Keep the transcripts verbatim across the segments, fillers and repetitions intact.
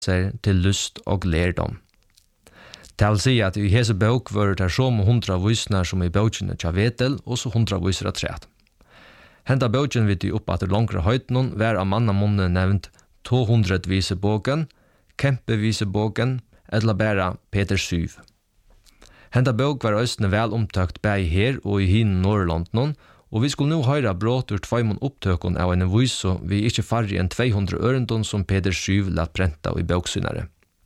seg til lyst og lærdom. Det vil si at i hese bok var det så med hundra visner som i bøkene til Vetel, og så hundra viser av træt. Henda bøkene vidt i oppe at langere høytene var av mannamunne nevnt to hundra vise boken, kempevise boken, eller bare Peter syv. Henda bok var østene vel omtøkt bæg her og i hinn Norrlanden, og vi skulle nå høre brått ur tveimon opptøkken av en viso vi ikke farri enn två hundra ørendon som Peter syv lat prenta i boksynare.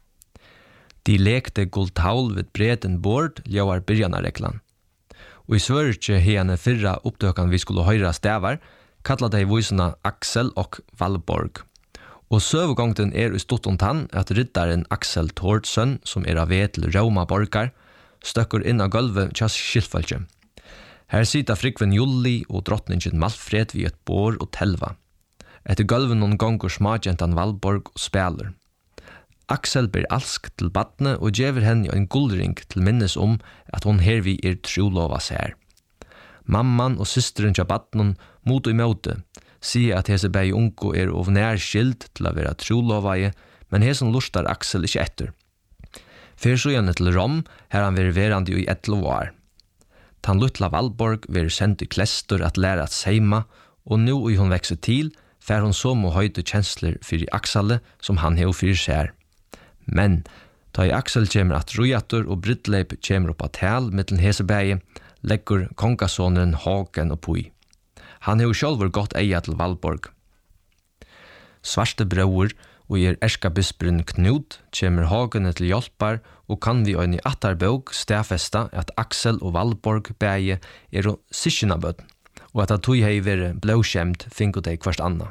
De lekte guldtaul vid breden bord, ljauar byrjanareklan. Og i Sverige hene fyrra opptøkken vi skulle høre stavar, kallar de visona Axel og Valborg. Og søvgångten er i stutton tann at riddaren Axel Thordsson, som er av Vetel Roma borgar, støkker inn av gulvet tjas skiltfalkje. Her sita frikven Julli og drottningen Malfred vid et bor og telva. Etter gulven noen gonger smagentan Valborg og speler. Axel ber alsk til badne og gjever henne en gullring til minnes om at hon hervi er trolova sær. Mamman og systeren til badnen mot og imøte sier at hese bei unko er av nær skild til å være trolovaie, men hesen lustar Axel ikke etter. Fyr så gjerne til Rom, her han vil verande i etlo år. Tan luttla Valborg vil sendt i klester at lære at seima, og nå i hon vekser til, fer hon så må høyde kjensler fyrir Axel som han heo fyrir sær. Men, da i Axel kjemer at Rujator og Brytleip kjemer opp av tal mittlen hesebæge, legger kongasåneren Hagen og Pui. Han heo sjálfur godt eia til Valborg. Svarte brauer og er erskabisperen Knut kjemer Hagen til hjelpar og kan vi øyne i attarbøk stafesta at Axel og Valborg bæge er å sikkjenabøtten, og at at tog hei vere blåskjemt finko deg hverst anna.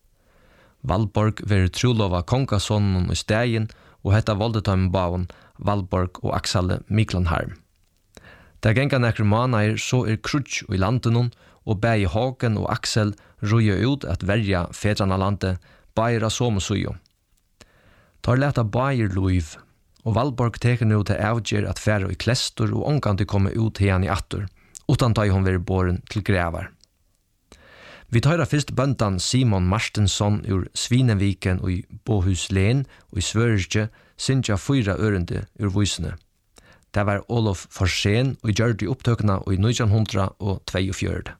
Valborg vere trolova kongasånen i stegen, og hetta valde ta med baven Valborg og Axel Miklanharm. Der genga nekru manair så er krutsk i landen og bægi Hagen og Axel ruja ut at verja fedrana landet bæra som sujo. Tar leta bægir luiv, og Valborg teker nu til avgjer at færa i klestor og ongan til komme ut henne i attor, utan ta hon veri båren til grevar. Vi tar fyrst bøndan Simon Marstensson ur Svineviken og i Båhus Len og i Svørge synsja fyra ørende ur visene. Det var Olof Forsén og gjør de opptøkene i nitton tjuetvå.